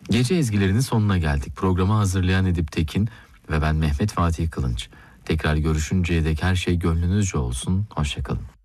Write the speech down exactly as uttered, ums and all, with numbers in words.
Gece ezgilerinin sonuna geldik. Programı hazırlayan Edip Tekin ve ben Mehmet Fatih Kılınç. Tekrar görüşünceye dek her şey gönlünüzce olsun. Hoşçakalın.